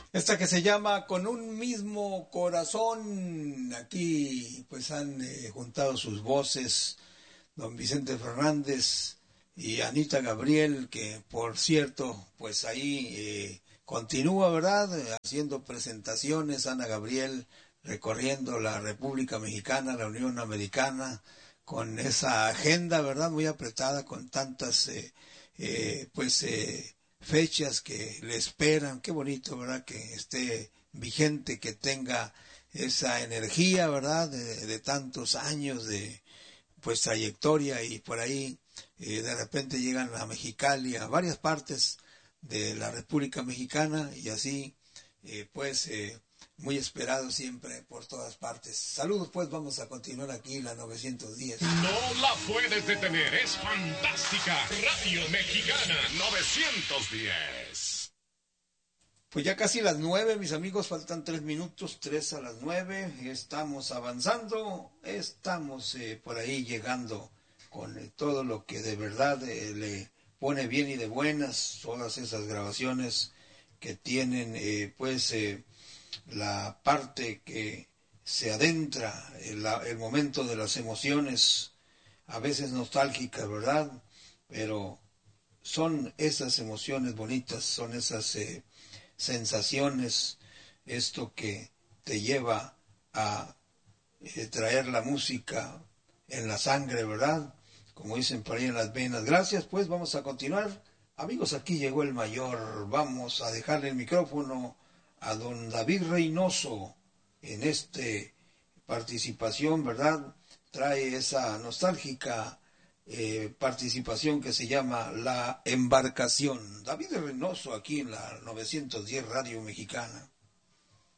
Esta que se llama Con un mismo corazón. Aquí pues han juntado sus voces don Vicente Fernández y Anita Gabriel, que por cierto pues ahí continúa, ¿verdad? Haciendo presentaciones, Ana Gabriel recorriendo la República Mexicana, la Unión Americana, con esa agenda, ¿verdad? Muy apretada, con tantas fechas que le esperan. Qué bonito, ¿verdad? Que esté vigente, que tenga esa energía, ¿verdad? De tantos años de pues trayectoria, y por ahí de repente llegan a Mexicali, a varias partes de la República Mexicana, y así muy esperado siempre por todas partes. Saludos, pues vamos a continuar aquí la 910. No la puedes detener, es fantástica. Radio Mexicana 910. Pues ya casi las 9, mis amigos, faltan 3 minutos, 3 a las 9, estamos avanzando, estamos por ahí llegando con todo lo que de verdad le pone bien y de buenas, todas esas grabaciones que tienen la parte que se adentra, el momento de las emociones, a veces nostálgicas, ¿verdad? Pero son esas emociones bonitas, son esas sensaciones, esto que te lleva a traer la música en la sangre, ¿verdad? Como dicen por ahí, en las venas. Gracias, pues vamos a continuar. Amigos, aquí llegó el mayor. Vamos a dejarle el micrófono a don David Reynoso en este participación, ¿verdad? Trae esa nostálgica participación que se llama La Embarcación. David Reynoso aquí en la 910 Radio Mexicana.